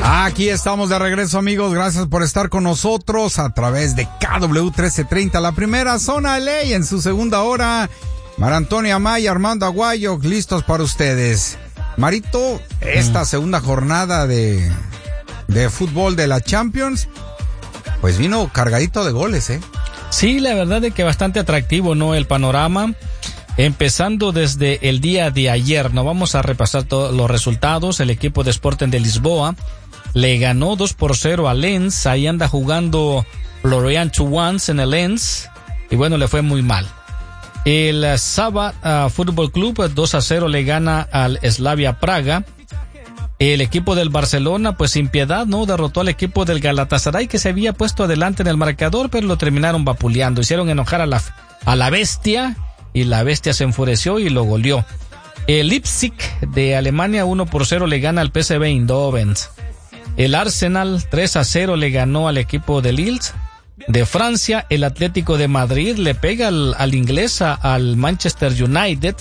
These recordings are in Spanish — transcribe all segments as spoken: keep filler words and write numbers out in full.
Aquí estamos de regreso, amigos. Gracias por estar con nosotros a través de K W trece treinta, la primera zona L A, en su segunda hora. Mar Antonio Amaya, Armando Aguayo, listos para ustedes. Marito, esta mm. segunda jornada de, de fútbol de la Champions, pues vino cargadito de goles, ¿eh? Sí, la verdad es que bastante atractivo, ¿no? El panorama. Empezando desde el día de ayer, no vamos a repasar todos los resultados. El equipo de Sporting de Lisboa le ganó dos por cero a Lens. Ahí anda jugando Florian Tchouans en el Lens. Y bueno, le fue muy mal. El Saba uh, Fútbol Club dos a cero le gana al Slavia Praga. El equipo del Barcelona, pues sin piedad, ¿no? Derrotó al equipo del Galatasaray, que se había puesto adelante en el marcador, pero lo terminaron vapuleando. Hicieron enojar a la, a la bestia. Y la bestia se enfureció y lo goleó. El Leipzig de Alemania uno por cero le gana al P S V Eindhoven. El Arsenal tres a cero le ganó al equipo de Lille. De Francia, el Atlético de Madrid le pega al, al inglés, a, al Manchester United.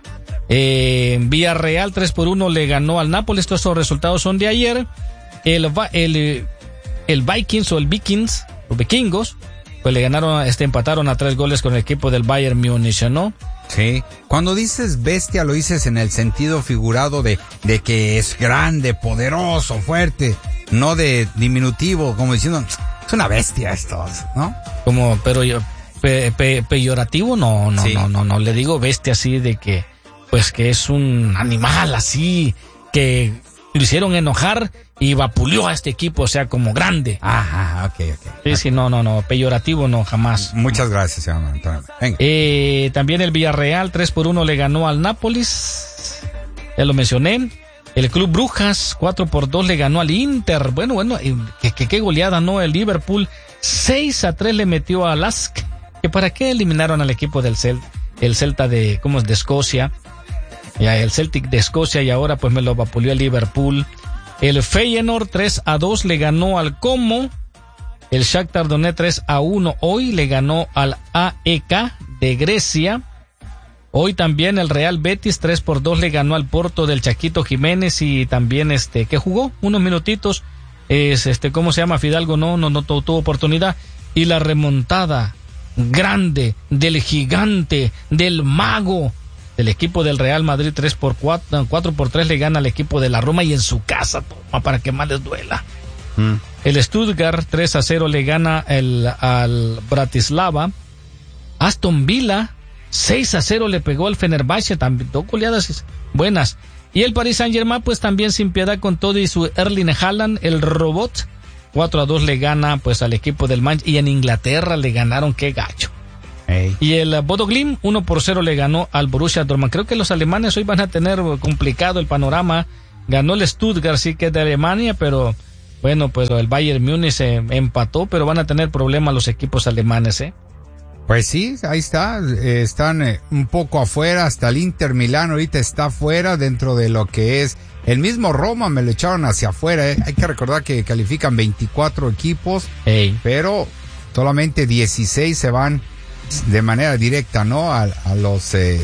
Eh, Villarreal tres por uno le ganó al Nápoles. Todos esos resultados son de ayer. El, el, el Vikings o el Vikings, los vikingos, pues le ganaron, este, empataron a tres goles con el equipo del Bayern Múnich, ¿no? Sí. Cuando dices bestia, lo dices en el sentido figurado de, de que es grande, poderoso, fuerte, no de diminutivo, como diciendo, es una bestia esto, ¿no? Como, pero yo, pe, pe, peyorativo, no, no, sí. no, no, no, le digo bestia así de que, pues que es un animal así, que lo hicieron enojar y vapuleó a este equipo, o sea, como grande. Ajá, ok, ok. Sí, sí, no, no, no, peyorativo no, jamás. Muchas gracias, señor Antonio. Venga. Eh, también el Villarreal tres por uno le ganó al Nápoles, ya lo mencioné. El Club Brujas cuatro por dos le ganó al Inter. Bueno, bueno, que, que, que goleada, ¿no? El Liverpool seis a tres le metió al Lask. ¿Que para qué eliminaron al equipo del Cel, el Celta de, ¿cómo es? De Escocia? Ya, el Celtic de Escocia, y ahora pues me lo vapuleó el Liverpool. El Feyenoord tres a dos le ganó al Como. El Shakhtar Donetsk tres a uno hoy le ganó al A E K de Grecia. Hoy también el Real Betis tres por dos le ganó al Porto del Chaquito Jiménez, y también este que jugó unos minutitos, es este ¿cómo se llama? Fidalgo no no no tuvo oportunidad. Y la remontada grande del gigante, del mago, del equipo del Real Madrid tres por cuatro, cuatro por tres le gana al equipo de la Roma, y en su casa, toma, para que más les duela. Mm. El Stuttgart tres a cero le gana el, al Bratislava. Aston Villa seis a cero le pegó al Fenerbahce, también dos goleadas buenas. Y el Paris Saint-Germain, pues también sin piedad con todo y su Erling Haaland, el robot, cuatro a dos le gana pues al equipo del Manchester, y en Inglaterra le ganaron, qué gacho. Hey. Y el Bodo Glimt uno por cero le ganó al Borussia Dortmund. Creo que los alemanes hoy van a tener complicado el panorama. Ganó el Stuttgart, sí que es de Alemania, pero bueno, pues el Bayern Múnich se empató, pero van a tener problemas los equipos alemanes, ¿eh? Pues sí, ahí está, eh, están eh, un poco afuera, hasta el Inter Milán ahorita está afuera dentro de lo que es el mismo Roma, me lo echaron hacia afuera, eh. Hay que recordar que califican veinticuatro equipos, hey. Pero solamente dieciséis se van de manera directa, ¿no? A, a los, eh,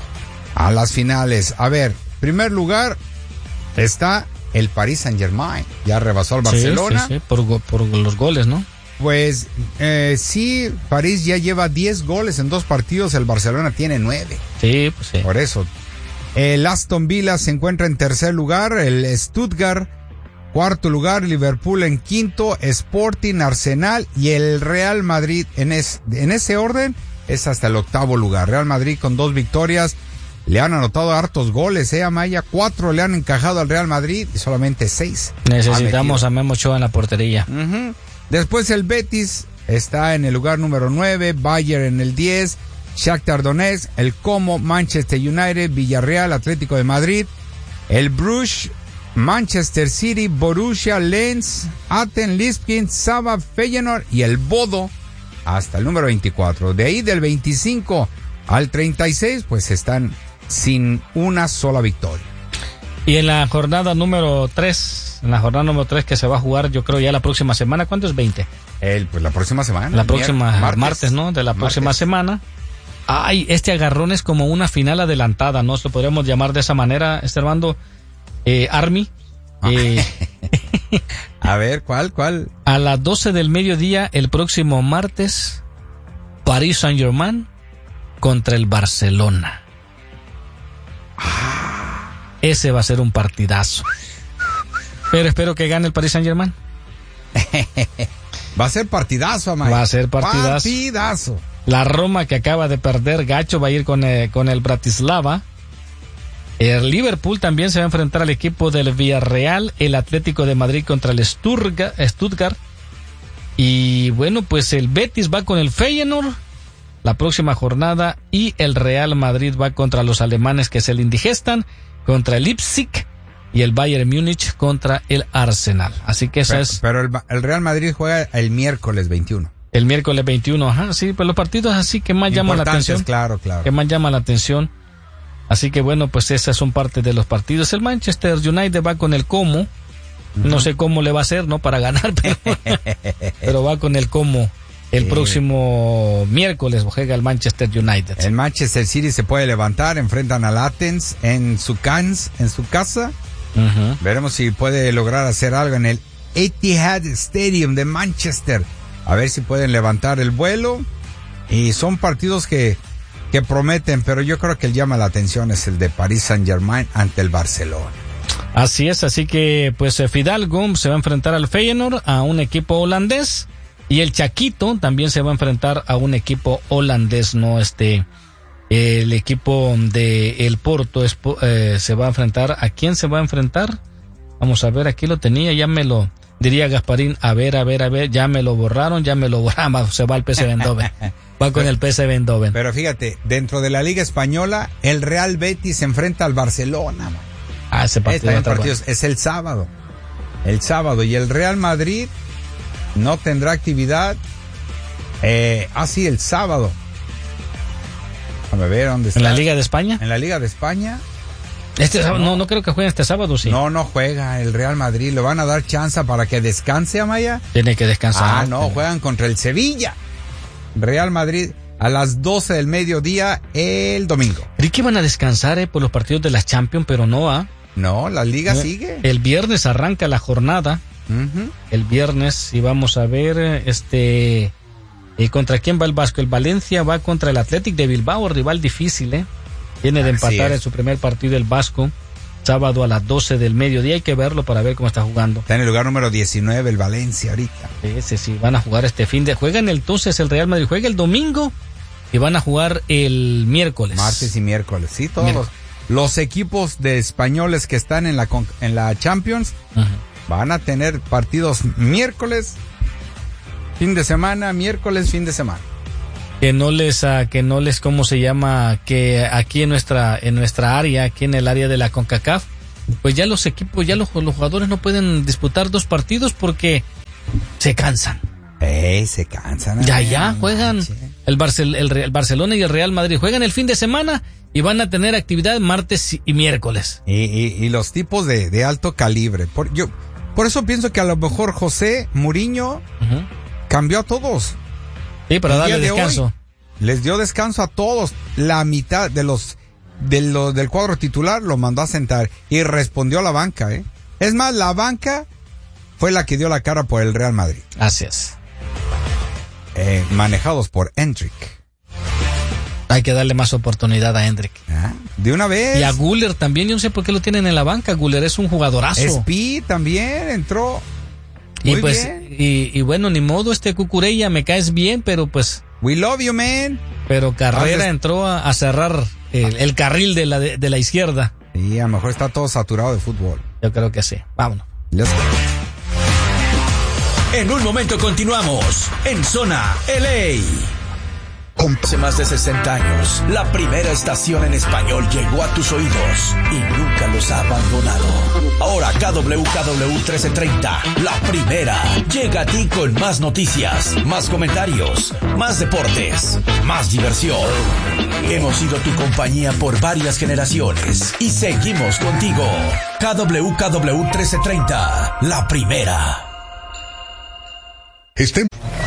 a las finales. A ver, primer lugar está el Paris Saint-Germain, ya rebasó al Barcelona. Sí, sí, sí, por, por los goles, ¿no? Pues eh, sí, París ya lleva diez goles en dos partidos, el Barcelona tiene nueve. Sí, pues sí. Por eso. El Aston Villa se encuentra en tercer lugar, el Stuttgart cuarto lugar, Liverpool en quinto, Sporting, Arsenal y el Real Madrid en, es, en ese orden es hasta el octavo lugar. Real Madrid con dos victorias, le han anotado hartos goles, eh, Amaya, cuatro le han encajado al Real Madrid y solamente seis. Necesitamos a Memo Ochoa en la portería. Uh-huh. Después el Betis está en el lugar número nueve, Bayern en el diez, Shakhtar Donetsk, el Como, Manchester United, Villarreal, Atlético de Madrid, el Bruges, Manchester City, Borussia, Lens, Aten, Lipzig, Saba, Feyenoord y el Bodo hasta el número veinticuatro. De ahí del veinticinco al treinta y seis pues están sin una sola victoria. Y en la jornada número tres, en la jornada número tres que se va a jugar, yo creo ya la próxima semana, ¿cuánto es? veinte. El, pues la próxima semana. La próxima, martes, martes ¿no? De la martes. Próxima semana. Ay, este agarrón es como una final adelantada, ¿no? Lo podríamos llamar de esa manera, este Armando. Eh, Army. Eh, A ver, ¿cuál, cuál? A las doce del mediodía, el próximo martes, Paris Saint-Germain contra el Barcelona. Ese va a ser un partidazo. Pero espero que gane el Paris Saint-Germain. Va a ser partidazo, Amaya. Va a ser partidazo. Partidazo. La Roma, que acaba de perder gacho, va a ir con, eh, con el Bratislava. El Liverpool también se va a enfrentar al equipo del Villarreal. El Atlético de Madrid contra el Sturga, Stuttgart. Y bueno, pues el Betis va con el Feyenoord la próxima jornada. Y el Real Madrid va contra los alemanes que se le indigestan, contra el Leipzig. Y el Bayern Múnich contra el Arsenal. Así que esa pero, es... Pero el, el Real Madrid juega el miércoles veintiuno. El miércoles veintiuno, ajá, sí, pues los partidos así que más llaman la atención. Claro, claro. Que más llaman la atención. Así que bueno, pues esas son parte de los partidos. El Manchester United va con el Como. Uh-huh. No sé cómo le va a hacer, ¿no? Para ganar, pero, pero va con el Como. El sí. próximo miércoles juega el Manchester United. El Manchester City se puede levantar, enfrentan al Athens en su, cans, en su casa. Uh-huh. Veremos si puede lograr hacer algo en el Etihad Stadium de Manchester. A ver si pueden levantar el vuelo. Y son partidos que, que prometen, pero yo creo que el llama la atención es el de Paris Saint-Germain ante el Barcelona. Así es, así que pues Fidalgo se va a enfrentar al Feyenoord, a un equipo holandés. Y el Chaquito también se va a enfrentar a un equipo holandés, no este... El equipo de el Porto es, eh, se va a enfrentar. ¿A quién se va a enfrentar? Vamos a ver, aquí lo tenía, ya me lo diría Gasparín. A ver, a ver, a ver, ya me lo borraron, ya me lo borraron. Se va al P S V Eindhoven. Va con el P S V Eindhoven. Pero fíjate, dentro de la Liga Española, el Real Betis se enfrenta al Barcelona. Man. Ah, ese partido, este partido bueno. es el sábado. El sábado. Y el Real Madrid no tendrá actividad. Eh, ah, sí, el sábado. A ver, ¿dónde está? ¿En la Liga de España? En la Liga de España. Este sábado, no, no creo que juegue este sábado, sí. No, no juega el Real Madrid. ¿Le van a dar chance para que descanse, Amaya? Tiene que descansar. Ah, no, juegan contra el Sevilla. Real Madrid a las doce del mediodía el domingo. Creí que iban a descansar eh, por los partidos de la Champions, pero no, ¿ah? No, la Liga no, sigue. El viernes arranca la jornada. Uh-huh. El viernes, y vamos a ver, este... ¿Y contra quién va el Vasco? El Valencia va contra el Athletic de Bilbao, rival difícil, ¿eh? Viene de empatar en su primer partido el Vasco, sábado a las doce del mediodía. Hay que verlo para ver cómo está jugando. Está en el lugar número diecinueve el Valencia ahorita. Ese sí, van a jugar este fin de... Juegan entonces el Real Madrid, juega el domingo y van a jugar el miércoles. Martes y miércoles, sí, todos los, los equipos de españoles que están en la, en la Champions uh-huh. van a tener partidos miércoles, fin de semana, miércoles, fin de semana. Que no les, uh, que no les, ¿cómo se llama? Que aquí en nuestra, en nuestra área, aquí en el área de la CONCACAF, pues ya los equipos, ya los, los jugadores no pueden disputar dos partidos porque se cansan. Eh, se cansan. Ya, ya, juegan. El, Barcel, el, el Barcelona y el Real Madrid juegan el fin de semana y van a tener actividad martes y miércoles. Y, y, y los tipos de, de alto calibre. Por, yo, por eso pienso que a lo mejor José Mourinho uh-huh. cambió a todos. Sí, para darle descanso. Hoy, les dio descanso a todos. La mitad de los, de los del cuadro titular lo mandó a sentar y respondió a la banca, ¿eh? Es más, la banca fue la que dio la cara por el Real Madrid. Así es. Eh, manejados por Hendrik. Hay que darle más oportunidad a Hendrik. Ah, de una vez. Y a Güler también, yo no sé por qué lo tienen en la banca. Güler es un jugadorazo. Espi también entró. Muy y pues, bien. Y, y bueno, ni modo, este Cucurella, me caes bien, pero pues. We love you, man. Pero Carrera des... entró a, a cerrar el, el carril de la, de, de la izquierda. Y a lo mejor está todo saturado de fútbol. Yo creo que sí. Vámonos. Let's go. En un momento continuamos en Zona L A. Hace más de sesenta años, la primera estación en español llegó a tus oídos y nunca los ha abandonado. Ahora K W K W trece treinta, la primera, llega a ti con más noticias, más comentarios, más deportes, más diversión. Hemos sido tu compañía por varias generaciones y seguimos contigo. K W K W trece treinta, la primera. Este...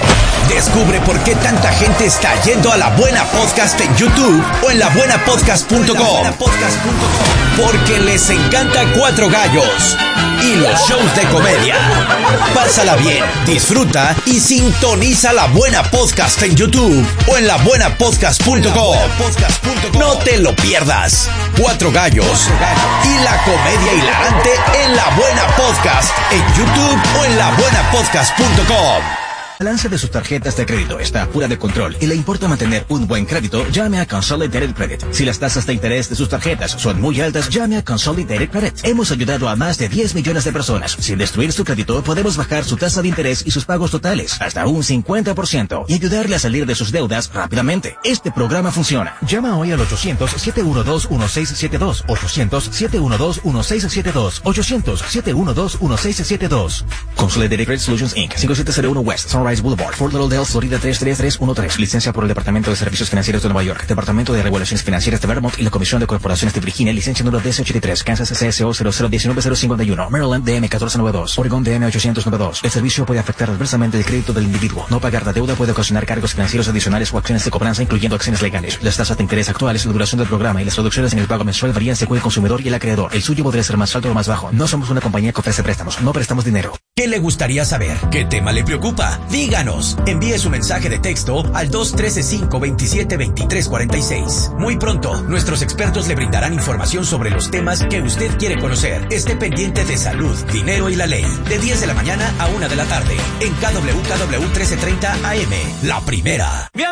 Descubre por qué tanta gente está yendo a La Buena Podcast en YouTube o en la buena podcast punto com. Porque les encanta Cuatro Gallos y los shows de comedia. Pásala bien, disfruta y sintoniza La Buena Podcast en YouTube o en la buena podcast punto com. No te lo pierdas. Cuatro Gallos y la comedia hilarante en La Buena Podcast en YouTube o en la buena podcast punto com. El balance de sus tarjetas de crédito está fuera de control y le importa mantener un buen crédito, llame a Consolidated Credit. Si las tasas de interés de sus tarjetas son muy altas, llame a Consolidated Credit. Hemos ayudado a más de diez millones de personas. Sin destruir su crédito, podemos bajar su tasa de interés y sus pagos totales hasta un cincuenta por ciento y ayudarle a salir de sus deudas rápidamente. Este programa funciona. Llama hoy al ochocientos, siete uno dos, uno seis siete dos, ochocientos, siete uno dos, uno seis siete dos, ochocientos, siete uno dos, uno seis siete dos. Consolidated Credit Solutions incorporated. cinco siete cero uno West Sunrise Boulevard, Fort Lauderdale, Florida tres tres tres uno tres. Licencia por el Departamento de Servicios Financieros de Nueva York, Departamento de Regulaciones Financieras de Vermont y la Comisión de Corporaciones de Virginia. Licencia número D S ochenta y tres. Kansas C S O cero cero uno nueve cero cinco uno. Maryland D M catorce noventa y dos. Oregon D M ochocientos noventa y dos. El servicio puede afectar adversamente el crédito del individuo. No pagar la deuda puede ocasionar cargos financieros adicionales o acciones de cobranza, incluyendo acciones legales. Las tasas de interés actuales, la duración del programa y las reducciones en el pago mensual varían según el consumidor y el acreedor. El suyo podría ser más alto o más bajo. No somos una compañía que ofrece préstamos. No prestamos dinero. ¿Qué le gustaría saber? ¿Qué tema le preocupa? Díganos. Envíe su mensaje de texto al dos uno tres, cinco dos siete, dos tres cuatro seis. Muy pronto, nuestros expertos le brindarán información sobre los temas que usted quiere conocer. Esté pendiente de salud, dinero y la ley. De diez de la mañana a una de la tarde. En K W K W trece treinta A M. La Primera.